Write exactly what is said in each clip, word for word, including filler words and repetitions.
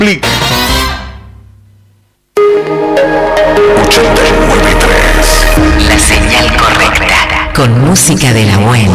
Pli. ochenta y nueve punto tres. La señal correcta. Con música de la buena.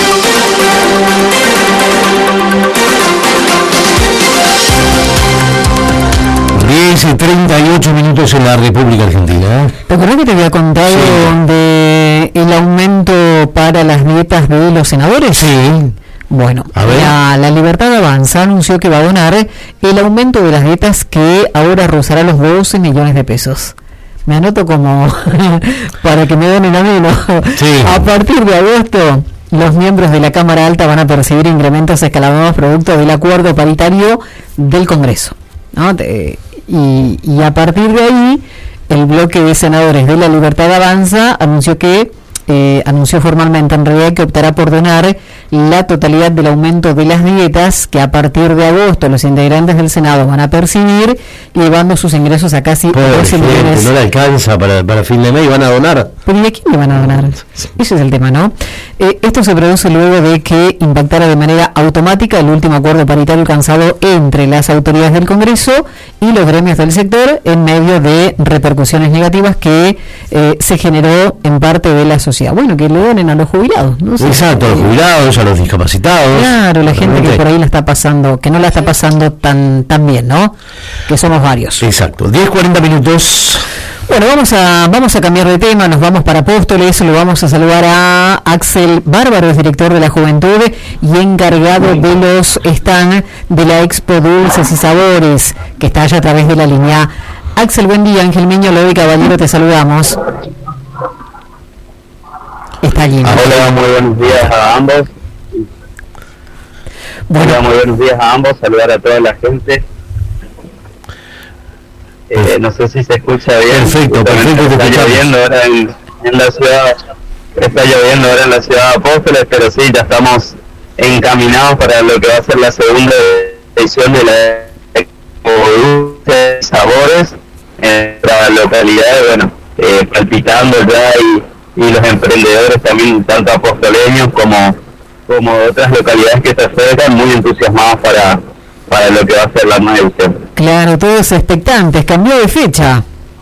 diez y treinta y ocho minutos en la República Argentina. ¿Te acuerdas que te había contado sí. de el aumento para las dietas de los senadores? Sí. Bueno, la, la Libertad Avanza anunció que va a donar el aumento de las dietas que ahora rozará los doce millones de pesos. Me anoto como para que me donen a mí, ¿no? Sí. A partir de agosto, los miembros de la Cámara Alta van a percibir incrementos escalonados producto del acuerdo paritario del Congreso, ¿no? Te, y, y a partir de ahí, el bloque de senadores de la Libertad Avanza anunció que Eh, anunció formalmente en realidad que optará por donar la totalidad del aumento de las dietas que a partir de agosto los integrantes del Senado van a percibir, llevando sus ingresos a casi doce millones. No le alcanza para, para fin de mes y van a donar. ¿Pero y a quién le van a donar? Ese es el tema, ¿no? Eh, esto se produce luego de que impactara de manera automática el último acuerdo paritario alcanzado entre las autoridades del Congreso y los gremios del sector en medio de repercusiones negativas que eh, se generó en parte de la sociedad. Bueno, que le donen a los jubilados, ¿no? Exacto, a los jubilados, a los discapacitados. Claro, la gente que por ahí la está pasando, que no la está pasando tan tan bien, ¿no? Que somos varios. Exacto, diez cuarenta minutos. Bueno, vamos a vamos a cambiar de tema, nos vamos para Apóstoles, lo vamos a saludar a Axel Bárbaro, es director de la Juventud y encargado de los stand de la Expo Dulces y Sabores, que está allá a través de la línea. Axel, buen día, Ángel Miño, Leo y Caballero, te saludamos. Está allí, ¿no? Hola, muy buenos días a ambos. Bueno. Hola, muy buenos días a ambos. Saludar a toda la gente. Eh, no sé si se escucha bien. Perfecto, perfecto. Está lloviendo ahora en, en la ciudad. Está lloviendo ahora en la ciudad de Apóstoles, pero sí, ya estamos encaminados para lo que va a ser la segunda edición de la Expo Dulces y Sabores en la localidad. Bueno, eh, palpitando ya y y los emprendedores también, tanto apostoleños como como otras localidades que se acercan, muy entusiasmados para para lo que va a ser la nueva edición. Claro, todos expectantes. ¿Cambió de fecha?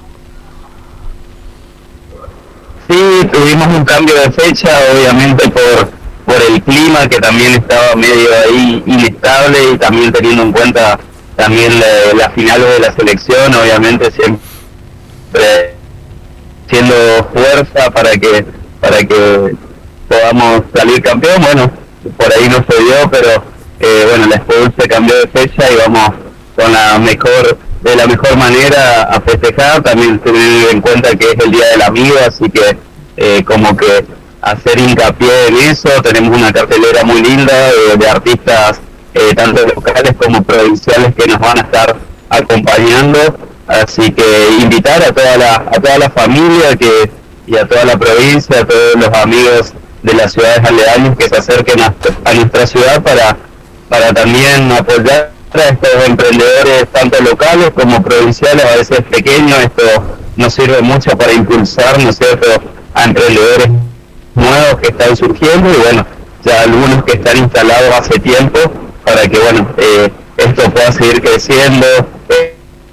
Sí, tuvimos un cambio de fecha, obviamente por por el clima, que también estaba medio ahí inestable, y también teniendo en cuenta también la, la finales de la selección, obviamente siempre siendo fuerza para que para que podamos salir campeón. Bueno, por ahí no se dio, pero eh, bueno, la Expo se cambió de fecha y vamos con la mejor de la mejor manera a festejar, también tener en cuenta que es el Día del Amigo, así que eh, como que hacer hincapié en eso. Tenemos una cartelera muy linda de, de artistas eh, tanto locales como provinciales que nos van a estar acompañando. Así que invitar a toda la a toda la familia que y a toda la provincia, a todos los amigos de las ciudades aledañas que se acerquen a, a nuestra ciudad para para también apoyar a estos emprendedores tanto locales como provinciales, a veces pequeños. Esto nos sirve mucho para impulsar, ¿no es cierto?, a emprendedores nuevos que están surgiendo y bueno, ya algunos que están instalados hace tiempo, para que bueno, eh, esto pueda seguir creciendo. Eh,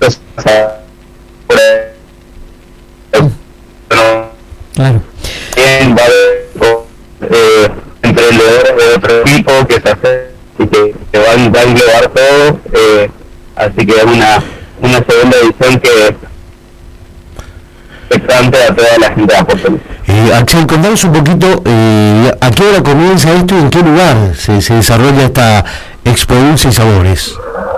Claro. Bien, va a haber eh, emprendedores de otro tipo que se hacen y que, que van, van a llevar todo, eh, así que es una, una segunda edición que expectante a toda la gente de Apóstoles. Eh, Axel, contanos un poquito eh, a qué hora comienza esto y en qué lugar se, se desarrolla esta Expo Dulces y Sabores.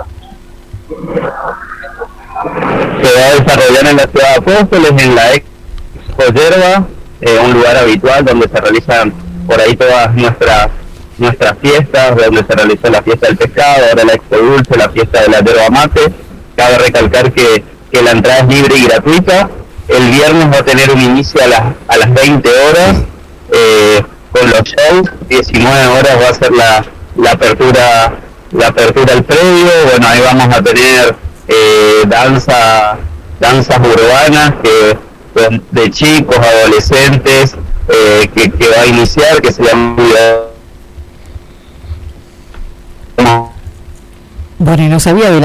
Se va a desarrollar en la ciudad de Apóstoles, en la Expo Yerba, eh, un lugar habitual donde se realizan por ahí todas nuestras nuestras fiestas, donde se realizó la fiesta del pescado, ahora la Expo Dulce, la fiesta de la yerba mate. Cabe recalcar que, que la entrada es libre y gratuita. El viernes va a tener un inicio a las a las veinte horas eh, con los shows. diecinueve horas va a ser la, la apertura la apertura al predio. Bueno, ahí vamos a tener eh, danza danzas urbanas que de chicos, adolescentes, eh, que, que va a iniciar, que se llama... Bueno, y no sabía de la